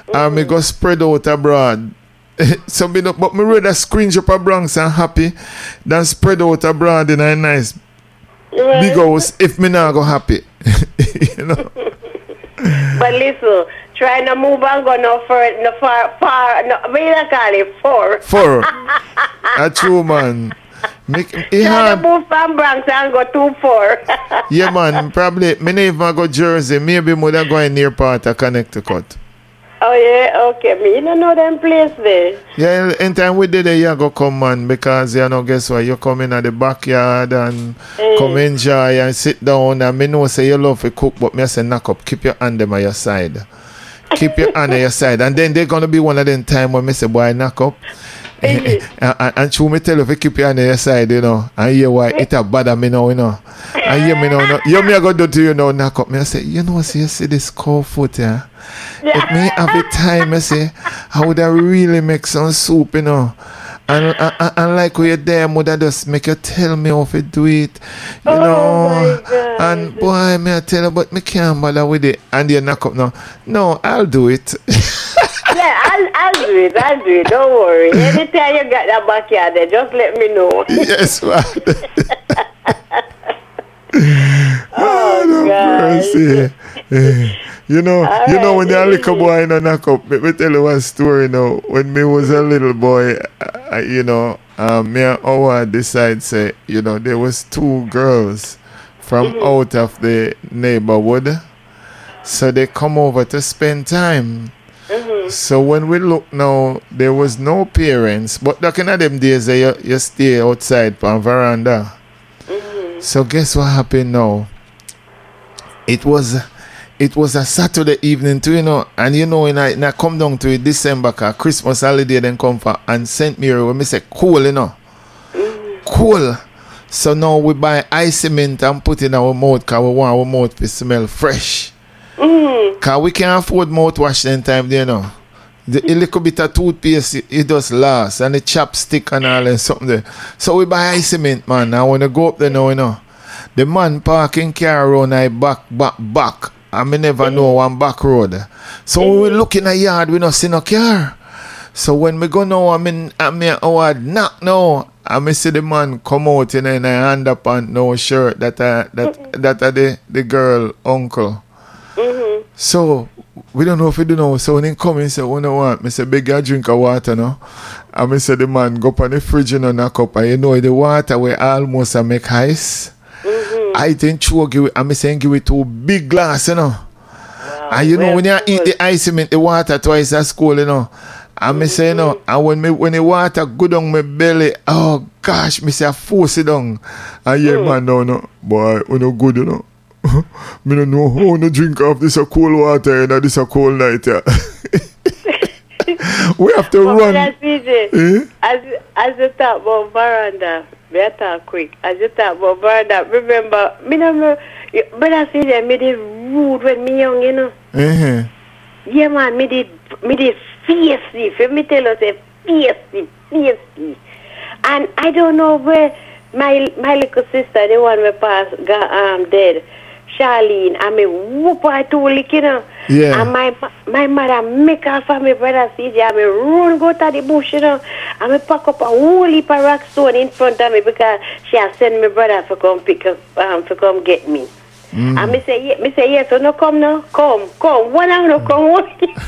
and me go spread out abroad. So me not, but me rather screenshot a Bronx and happy than spread out abroad in a nice big house if me not go happy. You know. But listen, try to move and go no far, no, what you call it, far. Far. A true man. Try to move from Bronx and go too far. Yeah, man, probably, me never even go Jersey, maybe more than going near part of Connecticut. Oh, yeah, okay. Me don't know them place there. Yeah, anytime we did it, you go come, man, because, you know, guess what, you come in at the backyard and come enjoy and sit down, and me know say you love to cook, but me say knock up, keep your hand them on your side. Keep your hand on your side, and then they're going to be one of them time when me say, boy, knock up. And true, me tell you, if you keep your hand on your side, you know, and hear why it a bother me now, you know. And hear me now, you me I go do to you now, knock up. Me I say, you know, see, you see this cold foot, yeah? If me have the time, I say, I would have really make some soup, you know. And like when you're there, mother just make you tell me how to do it, you know. And boy, me I tell you, but me can't bother with it. And you knock up now. No, I'll do it. Yeah, I'll do it. Don't worry. Anytime you got that backyard there, just let me know. Yes, man. Oh, mercy. You know, when you're a little boy, you know, knock up. Let me tell you one story now. When me was a little boy, you know, me and Howard decide say, you know, there was two girls from out of the neighborhood. So they come over to spend time. So when we look now, there was no parents. But back in them days, you stay outside on veranda. So guess what happened now? It was a Saturday evening too, you know, and you know when I come down to it December, cause Christmas holiday then come for, and St. Mary when me say cool, you know. Cool. So now we buy ice cement and put in our mouth cause we want our mouth to smell fresh. Cause we can't afford mouthwash then time, you know. A little bit of toothpaste, it does last, and the chapstick and all and something there. So we buy ice cement, man. I want to go up there now, you know. The man parking car around I back. And me never know one back road. So when we look in the yard, we don't see no car. So when we go now, I mean Howard knock now. And me see the man come out in a underpants, no shirt, that the girl uncle. So we don't know if we do know. So when he come in, say, what do you want? Me say, beg you a drink of water, no? And me say, the man go up on the fridge and knock up. And you know, the water we almost make ice. I think give it, I'm saying give it 2 big glass, you know. Wow, and you know, when you eat the ice cement, the water twice as cold, you know. And me say, you know, and when the water go down my belly, oh gosh, me say I force it down. And yeah, man, no, boy, we no good, you know. Me don't know how to drink off this a cold water and this a cold night, yeah. We have to run. As you talk about veranda, we talk quick. As you talk about veranda, remember, but I see that me did rude when me young, you know. Yeah, man, me did fiercely. For me tell us, fiercely. And I don't know where my little sister, the one we passed, got dead. Charlene, I mean, whoop her too, you know. Yeah. And my mother make her for me brother CJ. I mean, run go to the bush, you know. I mean, pack up a whole heap of rock stone in front of me because she has sent my brother to come pick up, to come get me. And me say, yes, so no come now, come. One of no come.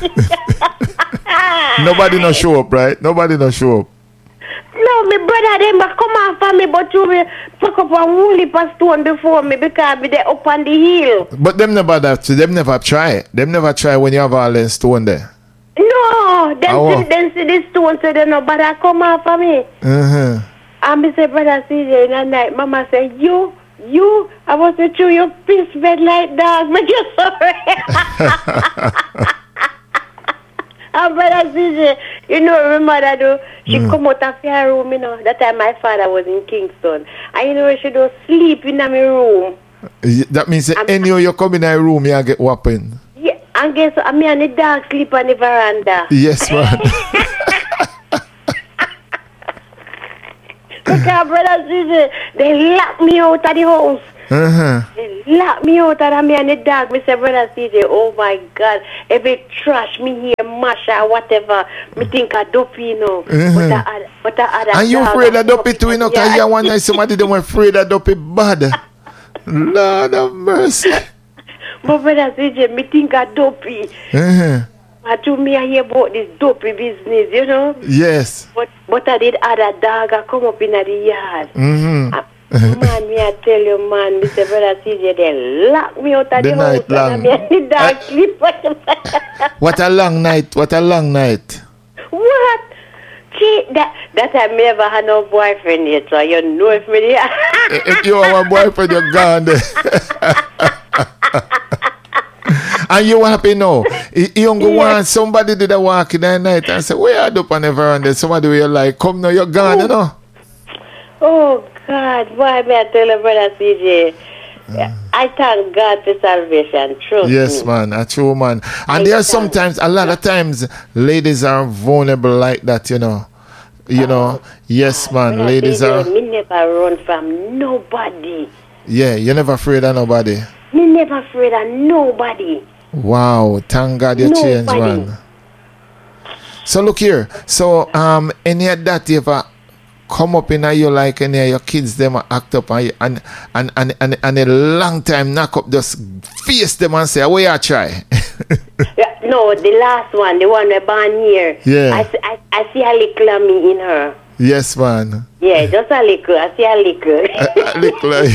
Nobody no show up, right? Nobody no show up. No, my brother them but come on for me, but you will pick up a whole heap of stone before me because me there up on the hill. But them never try. Them never try when you have all the stone there. No, them see the stone so they know, but I come on for me. And me say, brother CJ in the night, mama say, you, I was to chew your piece bed like dog, but you sorry. And brother CJ, you know what my mother do? She come out of her room, you know. That time my father was in Kingston. And you know she do sleep in my room. That means anyhow you come in my room, you get whopping. Yeah, and guess what? Me and the dog sleep on the veranda. Yes, man. Because brother CJ, they lock me out of the house. They lock me out and me and the dog. Me say, brother CJ, oh my God, if it trash me here, mash or whatever, me think I dopey, you know. But I and you afraid of dopey too, you know, because you one night somebody them afraid of dopey bad. Lord of mercy. But brother CJ, me think I dopey. I told me I hear about this dopey business, you know. Yes. But I did add a dog I come up in the yard. Man, me I tell you, man, Mr. Brother CJ, they lock me out of the night house long. and me and the dog sleep. What a long night, what a long night. What? See, that I never had no boyfriend yet, so you know if me If you have a boyfriend, you're gone there. And you happy now? You go want somebody did a walk in the night and say, where are you up on the veranda? Somebody will like, come now, you're gone, you know? Oh, God, why may I tell you, Brother CJ? I thank God for salvation, trust yes, me. man, a true man. And there are sometimes, a lot of times, ladies are vulnerable like that, you know. You know, yes, man, Brother ladies CJ, are. Me never run from nobody. Yeah, you're never afraid of nobody. Me never afraid of nobody. Wow, thank God you changed, man. So look here. So any of that you ever come up in you like any of your kids them act up and a long time knock up just face them and say, where you try? Yeah, no, the last one, the one we born here. Yeah. I see a little of me in her. Yes, man. Yeah, just a little. I see a little. A little.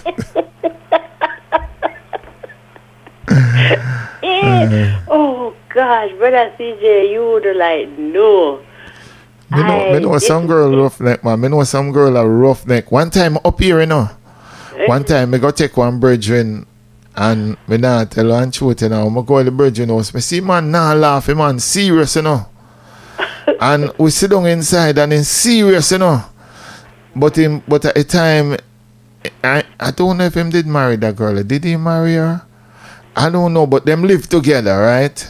Oh gosh, Brother CJ, you would like no. Me know some girl roughneck, man. Me know some girl a roughneck. One time up here, you know. One time me go take one brethren and me not tell her and truth, you know. Me go to the brethren house. Me see man nah laugh, man serious, you know. And we sit down inside and in serious, you know. But at the time I don't know if him did marry that girl. Did he marry her? I don't know, but them live together, right?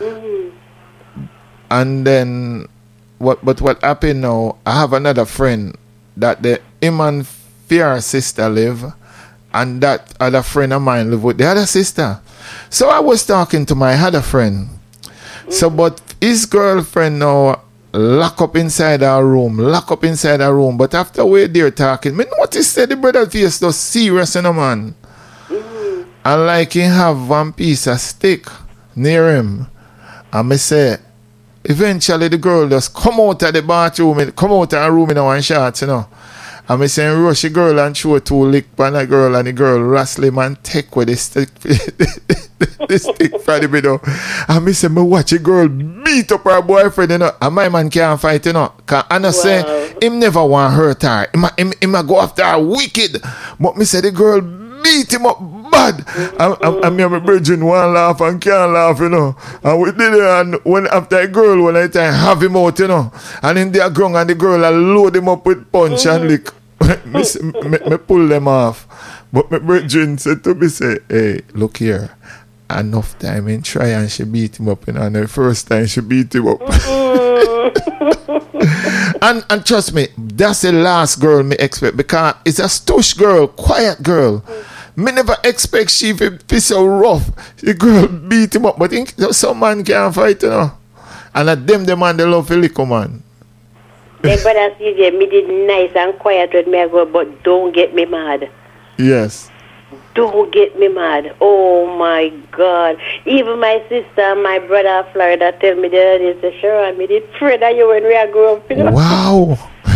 And then what happened now, I have another friend that him and Fear sister live, and that other friend of mine live with the other sister. So I was talking to my other friend. So but his girlfriend now lock up inside her room. But after we're there talking, me noticed that the brother face was serious, you know, man. And like he have one piece of stick near him. And me say, eventually the girl just come out of the bathroom, come out of her room in one shot, you know. And me say, rush the girl and show 2 lick on the girl, and the girl wrestle him and take with the stick, the stick from the middle. And me say, me watch the girl beat up her boyfriend, you know. And my man can't fight, you know. Because I know say, him never want to hurt her. Him go after her wicked. But me say, the girl beat him up bad. And me and my brethren want laugh and can't laugh, you know. And we did it, and when after a girl, when I time have him out, you know. And in their ground, and the girl I load him up with punch and lick. me pull them off. But my brethren said to me, say, hey, look here. Enough time in try and she beat him up, you know. And the first time she beat him up. and trust me, that's the last girl me expect, because it's a stush girl, quiet girl. Me never expect she be so rough. The girl beat him up, but think some man can't fight, you know. And at them man they love a little man. The brother CJ, me did nice and quiet with me, I go, but don't get me mad. Yes. Don't get me mad. Oh my God. Even my sister and my brother Florida tell me that they say, sure, I did pray that you when we are grown up, you know. Wow.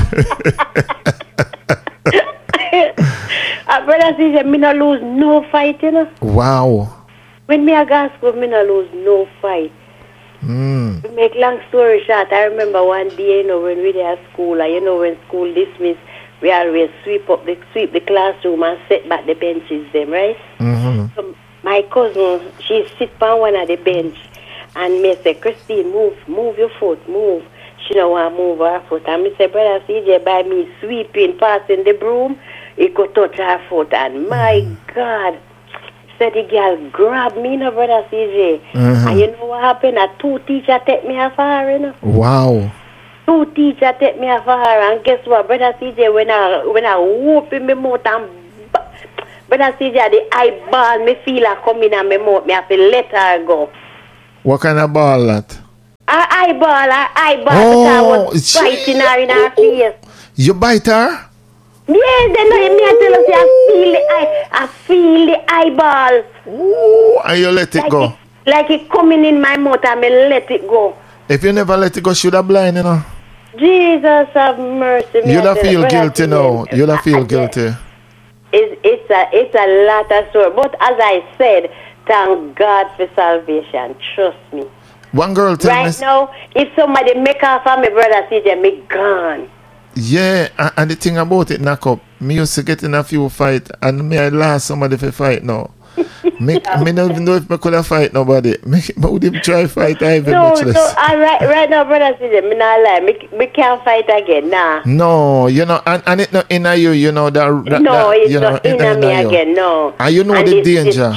Brother CJ, me not lose no fight, you know. Wow. When me a go school, me not lose no fight. To make long story short, I remember one day, you know, when we were at school, and you know, when school dismissed, we always sweep the classroom and set back the benches, them, right? So my cousin, she sit on one of the bench, and me say, Christine, move your foot, move. She don't want to move her foot. And me say, brother CJ, by me sweeping, passing the broom, it could touch her foot, and my God. So the girl grabbed me, you know, brother CJ. And you know what happened? 2 teachers take me off her, you know. Wow. 2 teachers take me off her, and guess what, brother CJ? When I whoop in my mouth and But I see that the eyeball, me feel her coming and me mouth, me have to let her go. What kind of ball that? Eyeball, because I was biting her in her face. You bite her? Yes, then me I tell her, I feel the eyeball. Ooh, and you let it go? Like it coming in my mouth and me let it go. If you never let it go, should have blind, you know? Jesus have mercy. You don't feel guilty now. You don't feel guilty. It's a lot of story. But as I said, thank God for salvation. Trust me. One girl tell me. Right now, if somebody make off of my brother CJ, me gone. Yeah, and the thing about it, knock up, me used to get in a few fights, and me I lost somebody for fight now. me don't even know if I could have fight nobody. Me would even try fight even much less. So right now, brother CJ, me not lie. Me can't fight again, nah. No, you know, and it not in you, you know that. No, it's you not in me again, no. And you know and the danger.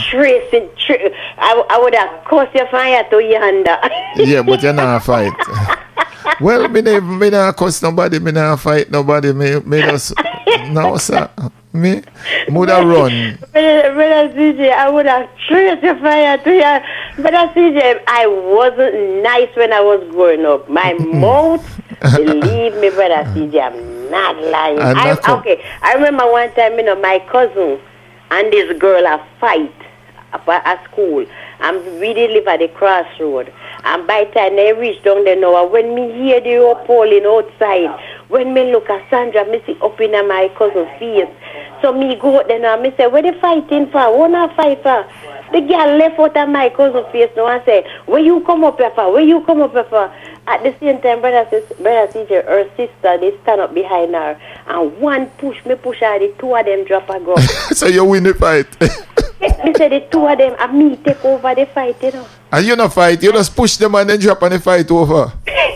I would have caused you fire to yonder. Yeah, but you're not fight. Well, me not cuss nobody, me not fight nobody, me just, no sir, me would have run. Brother CJ, I would have traced your fire to you. Brother CJ, I wasn't nice when I was growing up. My mouth, believe me, Brother CJ, I'm not lying. I remember one time, you know, my cousin and this girl a fight at school. And we did live at the crossroad. And by the time they reached down there now, when me hear the rope pulling outside, when me look at Sandra, me see up in my cousin's face. So me go out there now, me say, where they fighting for? What not fight for? The girl left out of my cousin's face now and say, where you come up here for? Where you come up here for? At the same time, brother CJ, her sister, they stand up behind her. And one push her, the two of them drop a gun. So you win the fight? Me say the two of them and me take over the fight, you know. And you not fight, you just push them and then drop and the fight over.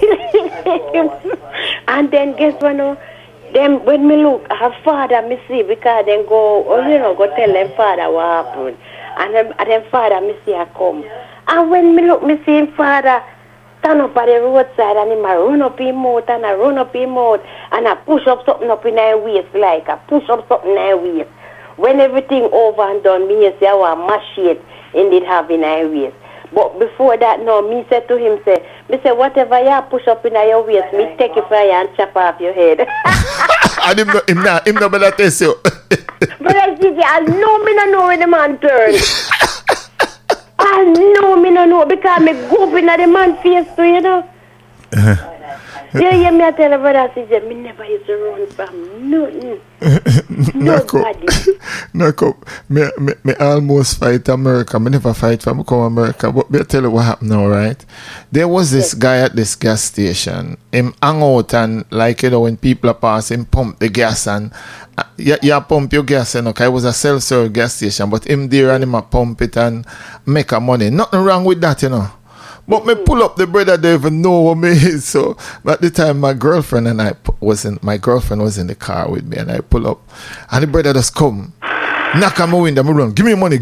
And then guess what now? Them when me look, her father me see because then go tell them father what happened. And then father me see her come. And when me look, me see him father stand up at the roadside and him a run up his mouth and I run up his mouth and I push up something up in her waist like I push up something in her waist. When everything over and done, me say I want mash it indeed have in her waist. But before that, no, me said to him, me say whatever you push up in your waist, me take it for you and chop off your head. And him no better test you. But I see, I know me no know when the man turn. I know me no know because me go up in the man face too, you know. Yeah, me I tell her brother, CJ, me never used to run from nothing. Nobody. Knock up. Me almost fight America. Me never fight from come America. But me tell you what happened now, right? There was this guy at this gas station. Him hang out and like, you know, when people are passing, pump the gas and you pump your gas, you know, cause it was a self-serve gas station. But him there and him a pump it and make a money. Nothing wrong with that, you know. But me pull up the brother, they even know what me is. So at the time my girlfriend was in the car with me and I pull up and the brother just come, knock on my window, me run, give me money.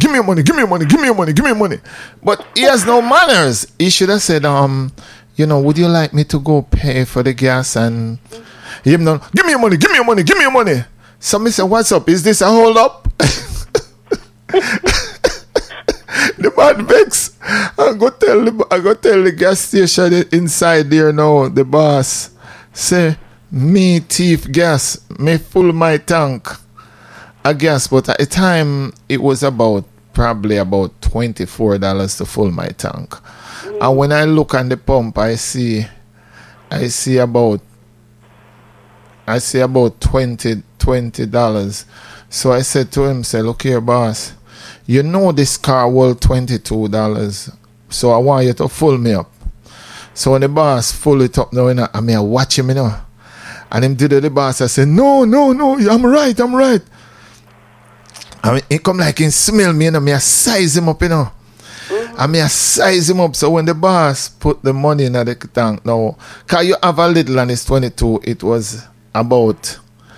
But he has no manners. He should have said, you know, would you like me to go pay for the gas and him no, give me your money. So me say, what's up? Is this a hold up? The man vex. I go tell the gas station inside there now, the boss. Say, me thief gas, me full my tank of gas. But at the time, it was probably about $24 to fill my tank. And when I look on the pump, I see about $20. So I said to him, say, look here, boss. You know this car worth $22, so I want you to fill me up. So when the boss full it up now, I mean I watch him, you know. And him did the boss, I said, no, I'm right. I mean, he come like he smell me, you know, me I size him up, you know. I mean I size him up, so when the boss put the money in the tank now, cause you have a little and it's 22, it was about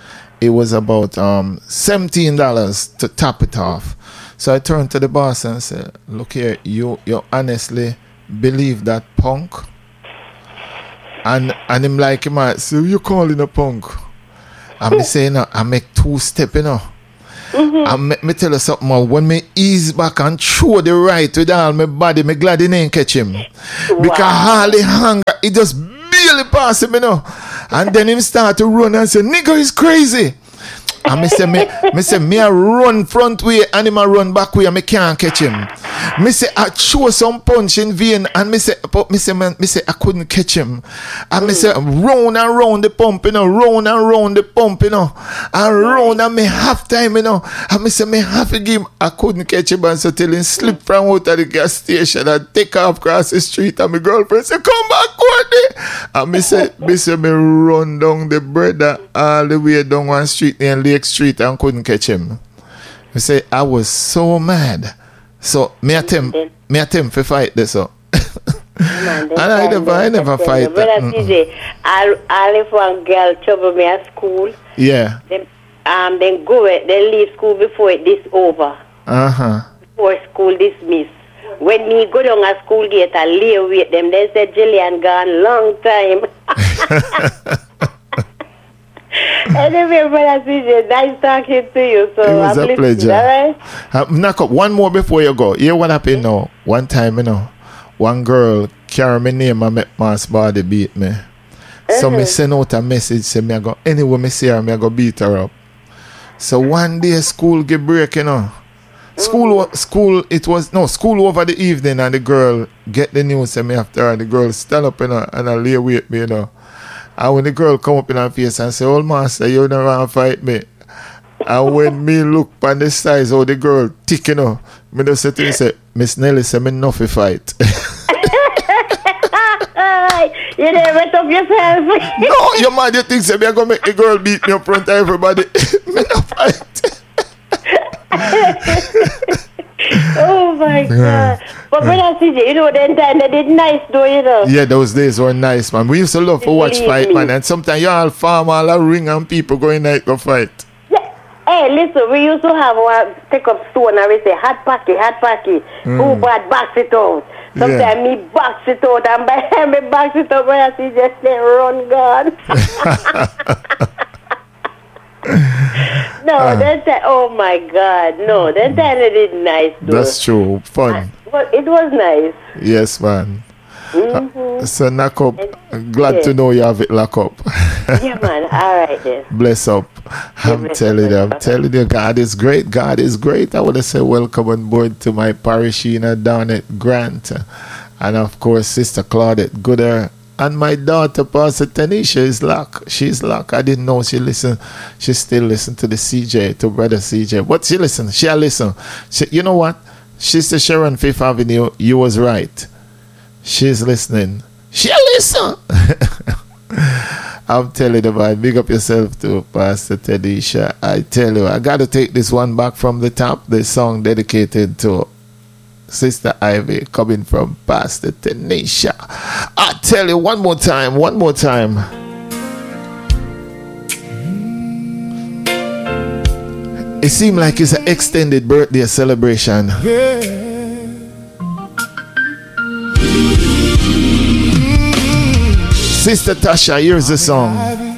$17 to top it off. So I turned to the boss and said, look here, you honestly believe that punk? And him like him, so you calling a punk? And me saying, I make 2 steps, you know. And me tell you something more. When me ease back and throw the right with all my body, me glad he didn't catch him. Because all the hunger, he just barely pass him, you know. And then him start to run and say, nigga is crazy. And me say me a run front way and him a run back way and me can't catch him. Me say I show some punch in vein and me say I couldn't catch him. And me say round and round the pump, you know, round and round the pump, you know, and round and me half time, you know. And me say me half a game I couldn't catch him, and so till him slip from out of the gas station and take off across the street, and my girlfriend say come back Courtney. And me say me run down the brother all the way down one street near Lake Street and couldn't catch him. Me say I was so mad. So me attempt to fight this up. And I never fight. Brother CJ, I left one girl trouble me at school. Yeah. Then they leave school before it is over. Before school dismissed. When me go down a school gate and lay with them, they said Jillian gone long time. Anyway, Brother CJ, nice talking to you. So it was a pleasure. All right? Knock up one more before you go. Hear what happened now? One time, you know, one girl carry my name and make mass body beat me. So me send out a message, say me I go, anyway me see her, me I go beat her up. So one day school get break, you know. School over the evening, and the girl get the news, say me after her, the girl stand up, you know, and I lay with me, you know. And when the girl come up in her face and say, old master, you don't want to fight me. And when me look on the size of the girl thick, you know, me just say to her, say, Miss Nelly, say me not fi fight. You never went up yourself. No, you mad, you think say me I gonna make the girl beat me up front of everybody. Me not fight. Oh my God. But Brother CJ, you know, then time they did nice though, you know. Yeah, those days were nice, man. We used to love to watch fight, man. And sometimes you all farm all a ring and people going out go fight. Yeah. Hey, listen, we used to have one take up stone and we say hot packy. Who bad box it out. Sometimes me box it out, and by the time me box it out, Brother CJ say run God. No, that time, oh my God, no, that time they did nice though. That's true, fun. It was nice. Yes, man. So knock up, glad to know you have it lock up. Yeah, man, all right then. Bless up. I'm telling you, God is great. God is great. I want to say welcome on board to my parishioner down at Grant. And of course, Sister Claudette Gooder. And my daughter, Pastor Tanisha, is locked. She's locked. I didn't know she listened. She still listens to the CJ, to Brother CJ. But she listen. She'll listen. You know what? Sister Sharon, Fifth Avenue, you was right. She's listening. She'll listen. I'm telling you, man, big up yourself too, Pastor Tanisha. I tell you, I got to take this one back from the top. The song dedicated to Sister Ivy, coming from Pastor Tanisha. I tell you one more time. It seemed like it's an extended birthday celebration. Yeah. Sister Tasha, here's the song.